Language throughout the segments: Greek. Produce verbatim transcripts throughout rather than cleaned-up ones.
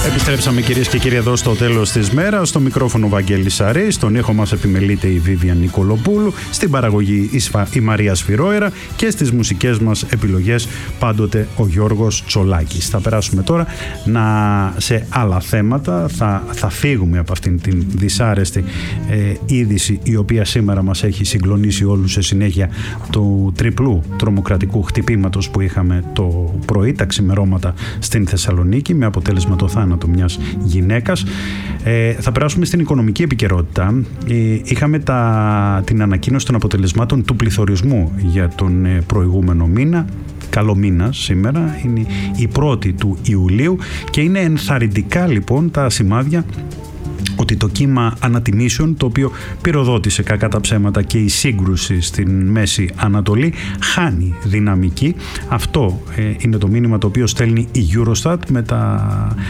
Επιστρέψαμε κυρίες και κύριοι εδώ στο τέλος της μέρας. Στο μικρόφωνο Βαγγέλης Σαρής, στον ήχο μας επιμελείται η Βίβια Νικολοπούλου, στην παραγωγή η Μαρία Σφυρόερα και στις μουσικές μας επιλογές πάντοτε ο Γιώργος Τσολάκης. Θα περάσουμε τώρα να, σε άλλα θέματα. Θα, θα φύγουμε από αυτήν την δυσάρεστη ε, είδηση η οποία σήμερα μας έχει συγκλονίσει όλους σε συνέχεια του τριπλού τρομοκρατικού χτυπήματος που είχαμε το πρωί, τα ξημερώματα στην Θεσσαλονίκη, με αποτέλεσμα το θάνατο μιας γυναίκας. Ε, θα περάσουμε στην οικονομική επικαιρότητα. Ε, είχαμε τα, την ανακοίνωση των αποτελεσμάτων του πληθωρισμού για τον ε, προηγούμενο μήνα. Καλό μήνα σήμερα, είναι η πρώτη του Ιουλίου και είναι ενθαρρυντικά λοιπόν τα σημάδια ότι το κύμα ανατιμήσεων, το οποίο πυροδότησε κακά τα ψέματα και η σύγκρουση στην Μέση Ανατολή, χάνει δυναμική. Αυτό ε, είναι το μήνυμα το οποίο στέλνει η Eurostat με τα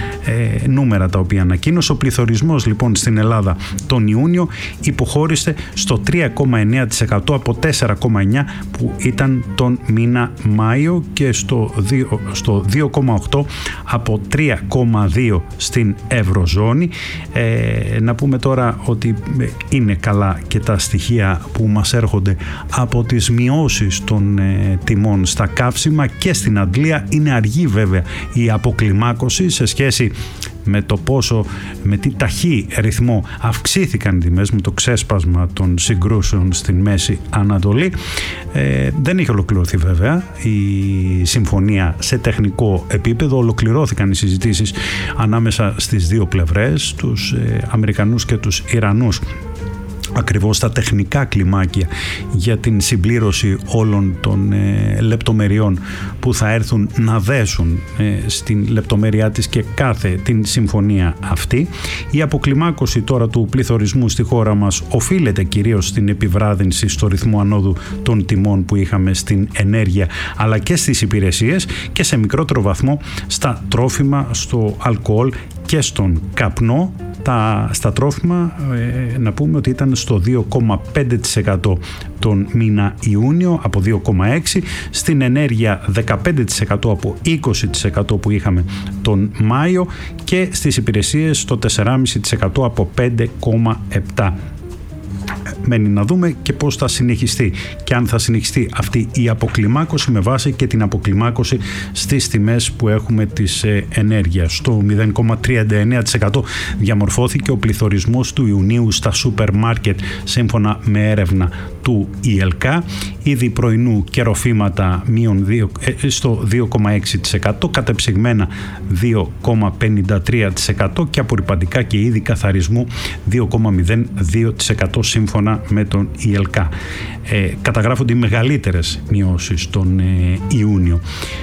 ε, νούμερα τα οποία ανακοίνωσε. Ο πληθωρισμός λοιπόν στην Ελλάδα τον Ιούνιο υποχώρησε στο τρία κόμμα εννέα τοις εκατό από τέσσερα κόμμα εννέα τοις εκατό που ήταν τον μήνα Μάιο και στο δύο, στο δύο κόμμα οκτώ τοις εκατό από τρία κόμμα δύο τοις εκατό στην Ευρωζώνη. Ε, να πούμε τώρα ότι είναι καλά και τα στοιχεία που μας έρχονται από τις μειώσεις των ε, τιμών στα καύσιμα και στην Αντλία. Είναι αργή βέβαια η αποκλιμάκωση σε σχέση με το πόσο, με τι ταχύ ρυθμό αυξήθηκαν οι τιμές με το ξέσπασμα των συγκρούσεων στην Μέση Ανατολή. Ε, δεν είχε ολοκληρωθεί βέβαια η συμφωνία σε τεχνικό επίπεδο. Ολοκληρώθηκαν οι συζητήσεις ανάμεσα στις δύο πλευρές, τους ε, Αμερικανούς και τους Ιρανούς, ακριβώς τα τεχνικά κλιμάκια για την συμπλήρωση όλων των ε, λεπτομεριών που θα έρθουν να δέσουν ε, στην λεπτομέρειά της και κάθε την συμφωνία αυτή. Η αποκλιμάκωση τώρα του πληθωρισμού στη χώρα μας οφείλεται κυρίως στην επιβράδυνση στο ρυθμό ανόδου των τιμών που είχαμε στην ενέργεια αλλά και στις υπηρεσίες και σε μικρότερο βαθμό στα τρόφιμα, στο αλκοόλ και στον καπνό. Τα, στα τρόφιμα ε, να πούμε ότι ήταν στο δύο κόμμα πέντε τοις εκατό τον μήνα Ιούνιο από δύο κόμμα έξι τοις εκατό, στην ενέργεια δεκαπέντε τοις εκατό από είκοσι τοις εκατό που είχαμε τον Μάιο και στις υπηρεσίες στο τέσσερα κόμμα πέντε τοις εκατό από πέντε κόμμα επτά τοις εκατό. Μένει να δούμε και πώς θα συνεχιστεί και αν θα συνεχιστεί αυτή η αποκλιμάκωση με βάση και την αποκλιμάκωση στις τιμές που έχουμε της ενέργειας. Στο μηδέν κόμμα τριάντα εννέα τοις εκατό διαμορφώθηκε ο πληθωρισμός του Ιουνίου στα σούπερ μάρκετ σύμφωνα με έρευνα του ΙΕΛΚΑ. Ήδη πρωινού και ροφήματα μείον στο δύο κόμμα έξι τοις εκατό, κατεψυγμένα δύο κόμμα πενήντα τρία τοις εκατό και απορρυπαντικά και είδη καθαρισμού δύο κόμμα μηδέν δύο τοις εκατό σύμφωνα με τον ΙΕΛΚΑ. Ε, καταγράφονται οι μεγαλύτερες μειώσεις τον ε, Ιούνιο.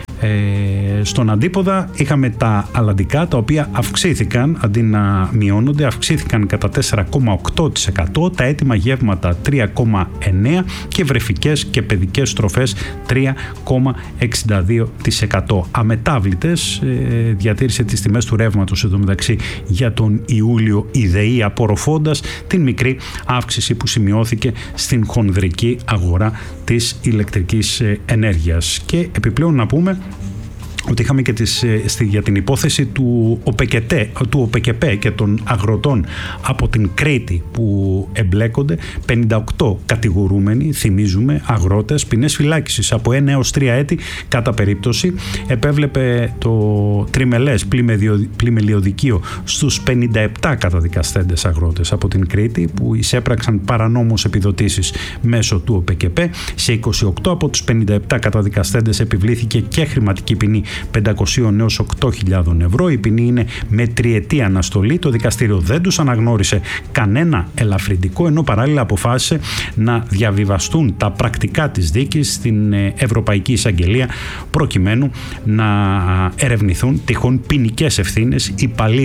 Ε, στον αντίποδα είχαμε τα αλλαντικά, τα οποία αυξήθηκαν αντί να μειώνονται, αυξήθηκαν κατά τέσσερα κόμμα οκτώ τοις εκατό, τα έτοιμα γεύματα τρία κόμμα εννέα τοις εκατό και βρεφικές και παιδικές τροφές τρία κόμμα εξήντα δύο τοις εκατό. Αμετάβλητες ε, διατήρησε τις τιμές του ρεύματος εντωμεταξύ για τον Ιούλιο η ΔΕΗ, απορροφώντας την μικρή αύξηση που σημειώθηκε στην χονδρική αγορά της ηλεκτρικής ενέργειας. Και επιπλέον να πούμε ότι είχαμε και τις, για την υπόθεση του ΟΠΕΚΕΤΕ, του ΟΠΕΚΕΠΕ και των αγροτών από την Κρήτη που εμπλέκονται, πενήντα οκτώ κατηγορούμενοι, θυμίζουμε, αγρότες, ποινές φυλάκισης από ένα έως τρία έτη κατά περίπτωση. Επέβλεπε το τριμελές πλημελιωδικείο στους πενήντα επτά καταδικαστέντες αγρότες από την Κρήτη που εισέπραξαν παρανόμως επιδοτήσεις μέσω του ΟΠΕΚΕΠΕ. Σε είκοσι οκτώ από τους πενήντα επτά καταδικαστέντες επιβλήθηκε και χρηματική ποινή πεντακόσια έως οκτώ χιλιάδες ευρώ. Η ποινή είναι με τριετή αναστολή. Το δικαστήριο δεν τους αναγνώρισε κανένα ελαφρυντικό, ενώ παράλληλα αποφάσισε να διαβιβαστούν τα πρακτικά της δίκης στην Ευρωπαϊκή Εισαγγελία προκειμένου να ερευνηθούν τυχόν ποινικές ευθύνες υπαλλήλων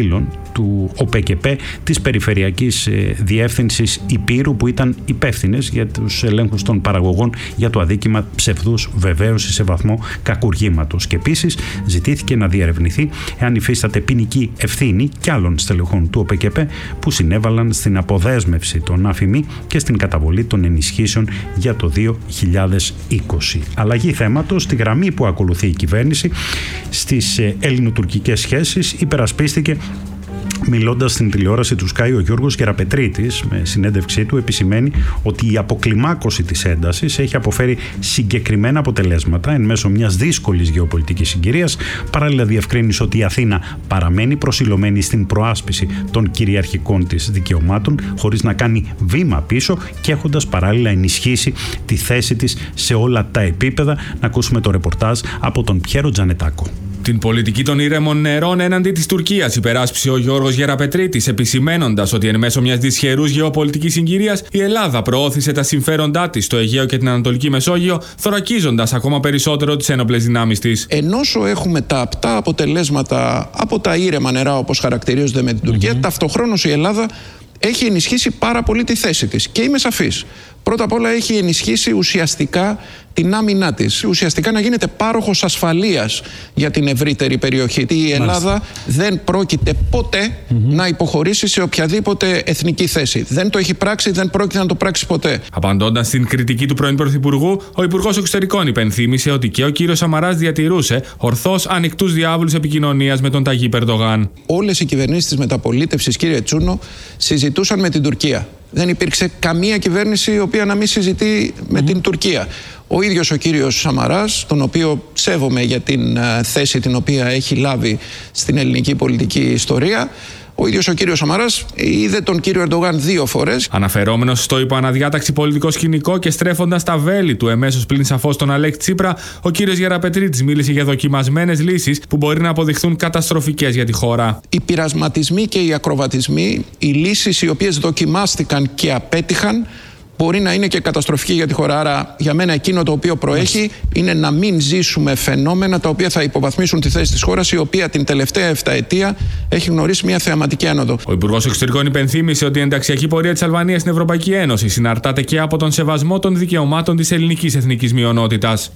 του ΟΠΕΚΕΠΕ της Περιφερειακής Διεύθυνσης Υπήρου, που ήταν υπεύθυνες για τους ελέγχους των παραγωγών για το αδίκημα ψευδούς βεβαίωσης σε βαθμό κακουργήματος. Και επίσης ζητήθηκε να διερευνηθεί εάν υφίσταται ποινική ευθύνη κι άλλων στελεχών του ΟΠΕΚΕΠΕ που συνέβαλαν στην αποδέσμευση των ΑΦΙΜΗ και στην καταβολή των ενισχύσεων για το δύο χιλιάδες είκοσι. Αλλαγή θέματος. Στη γραμμή που ακολουθεί η κυβέρνηση στις ελληνοτουρκικές σχέσεις υπερασπίστηκε, μιλώντας στην τηλεόραση του Sky, ο Γιώργος Γεραπετρίτης, με συνέντευξή του, επισημαίνει ότι η αποκλιμάκωση της έντασης έχει αποφέρει συγκεκριμένα αποτελέσματα εν μέσω μιας δύσκολης γεωπολιτικής συγκυρίας. Παράλληλα, διευκρίνησε ότι η Αθήνα παραμένει προσιλωμένη στην προάσπιση των κυριαρχικών της δικαιωμάτων, χωρίς να κάνει βήμα πίσω και έχοντας παράλληλα ενισχύσει τη θέση της σε όλα τα επίπεδα. Να ακούσουμε το ρεπορτάζ από τον Πιέρο Τζανετάκο. Την πολιτική των ήρεμων νερών έναντι της Τουρκίας υπεράσπισε ο Γιώργος Γεραπετρίτης, επισημένοντας ότι εν μέσω μιας δυσχερούς γεωπολιτικής συγκυρίας η Ελλάδα προώθησε τα συμφέροντά της στο Αιγαίο και την Ανατολική Μεσόγειο, θωρακίζοντας ακόμα περισσότερο τις ένοπλες δυνάμεις της. Ενώσο έχουμε τα απτά αποτελέσματα από τα ήρεμα νερά, όπως χαρακτηρίζονται με την Τουρκία, mm-hmm. ταυτοχρόνως η Ελλάδα έχει ενισχύσει πάρα πολύ τη θέση της. Και είμαι σαφής. Πρώτα απ' όλα έχει ενισχύσει ουσιαστικά την άμυνά της. Ουσιαστικά να γίνεται πάροχος ασφαλείας για την ευρύτερη περιοχή. Η Ελλάδα Μάλιστα. δεν πρόκειται ποτέ mm-hmm. να υποχωρήσει σε οποιαδήποτε εθνική θέση. Δεν το έχει πράξει, δεν πρόκειται να το πράξει ποτέ. Απαντώντας στην κριτική του πρώην Πρωθυπουργού, ο Υπουργός Εξωτερικών υπενθύμησε ότι και ο κύριος Σαμαράς διατηρούσε ορθώς ανοιχτούς διάβλους επικοινωνίας με τον Ταγίπ Ερντογάν. Όλες οι κυβερνήσεις της μεταπολίτευσης, κύριε Τσούνο, συζητούσαν με την Τουρκία. Δεν υπήρξε καμία κυβέρνηση η οποία να μην συζητεί με mm-hmm. την Τουρκία. Ο ίδιος ο κύριος Σαμαράς, τον οποίο σέβομαι για την uh, θέση την οποία έχει λάβει στην ελληνική πολιτική ιστορία, ο ίδιος ο κύριος Σαμαράς είδε τον κύριο Ερντογάν δύο φορές. Αναφερόμενος στο υποαναδιάταξη πολιτικό σκηνικό και στρέφοντας τα βέλη του εμέσως πλην σαφώς τον Αλέξη Τσίπρα, ο κύριος Γεραπετρίτης μίλησε για δοκιμασμένες λύσεις που μπορεί να αποδειχθούν καταστροφικές για τη χώρα. Οι πειρασματισμοί και οι ακροβατισμοί, οι λύσεις οι οποίες δοκιμάστηκαν και απέτυχαν, μπορεί να είναι και καταστροφική για τη χώρα. Άρα, για μένα, εκείνο το οποίο προέχει είναι να μην ζήσουμε φαινόμενα τα οποία θα υποβαθμίσουν τη θέση της χώρας, η οποία την τελευταία εφταετία έχει γνωρίσει μια θεαματική άνοδο. Ο Υπουργός Εξωτερικών υπενθύμησε ότι η ενταξιακή πορεία της Αλβανίας στην Ευρωπαϊκή Ένωση συναρτάται και από τον σεβασμό των δικαιωμάτων της ελληνικής εθνικής μειονότητας.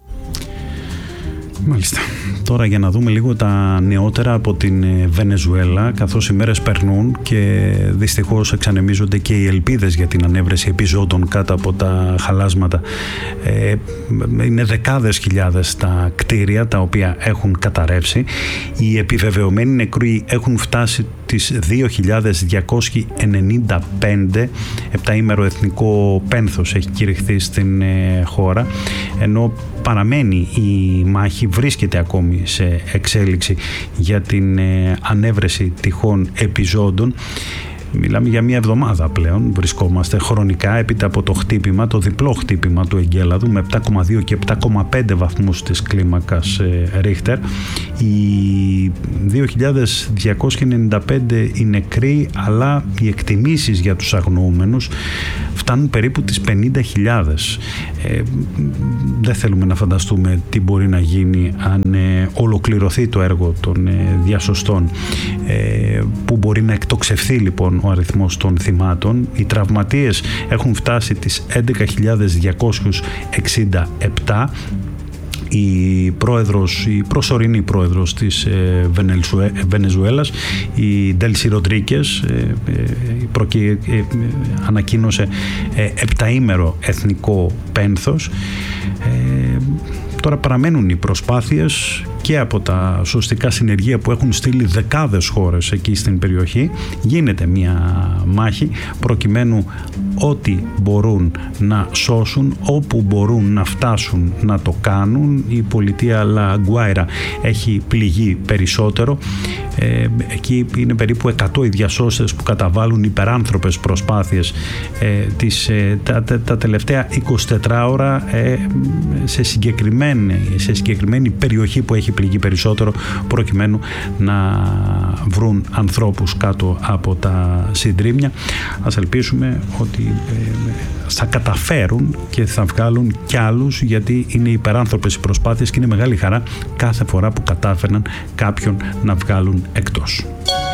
Μάλιστα. Τώρα για να δούμε λίγο τα νεότερα από την Βενεζουέλα, καθώς οι μέρες περνούν και δυστυχώς εξανεμίζονται και οι ελπίδες για την ανέβρεση επιζώντων κάτω από τα χαλάσματα. Ε, είναι δεκάδες χιλιάδες τα κτίρια τα οποία έχουν καταρρεύσει. Οι επιβεβαιωμένοι νεκροί έχουν φτάσει τις δύο χιλιάδες διακόσιοι ενενήντα πέντε. Επταήμερο εθνικό πένθος έχει κηρυχθεί στην ε, χώρα, ενώ παραμένει η μάχη, βρίσκεται ακόμη σε εξέλιξη για την ε, ανέβρεση τυχόν επιζώντων. Μιλάμε για μια εβδομάδα πλέον, βρισκόμαστε χρονικά έπειτα από το χτύπημα, το διπλό χτύπημα του εγκέλαδου με επτά κόμμα δύο και επτά κόμμα πέντε βαθμούς της κλίμακας Ρίχτερ. Οι δύο χιλιάδες διακόσιοι ενενήντα πέντε οι νεκροί, αλλά οι εκτιμήσεις για τους αγνοούμενους φτάνουν περίπου τις πενήντα χιλιάδες. Ε, δεν θέλουμε να φανταστούμε τι μπορεί να γίνει αν ε, ολοκληρωθεί το έργο των ε, διασωστών, ε, που μπορεί να εκτοξευθεί λοιπόν ο αριθμός των θυμάτων. Οι τραυματίες έχουν φτάσει τις έντεκα χιλιάδες διακόσιους εξήντα επτά. Η πρόεδρος, η προσωρινή πρόεδρος της ε, Βενεζουέλας, η Ντέλσι Ροντρίκες, ε, ε, ε, ανακοίνωσε ε, επταήμερο εθνικό πένθος. Ε, τώρα παραμένουν οι προσπάθειες και από τα σωστικά συνεργεία που έχουν στείλει δεκάδες χώρες εκεί στην περιοχή. Γίνεται μια μάχη προκειμένου ό,τι μπορούν να σώσουν, όπου μπορούν να φτάσουν να το κάνουν. Η πολιτεία Λα Γκουάιρα έχει πληγεί περισσότερο. Ε, εκεί είναι περίπου εκατό οι διασώστες που καταβάλουν υπεράνθρωπες προσπάθειες ε, τις, ε, τα, τα, τα τελευταία εικοσιτέσσερις ώρα ε, σε, συγκεκριμένη, σε συγκεκριμένη περιοχή που έχει πληγεί περισσότερο, προκειμένου να βρουν ανθρώπους κάτω από τα συντρίμμια. Ας ελπίσουμε ότι ε, θα καταφέρουν και θα βγάλουν κι άλλους, γιατί είναι υπεράνθρωπες οι προσπάθειες και είναι μεγάλη χαρά κάθε φορά που κατάφερναν κάποιον να βγάλουν εκτός.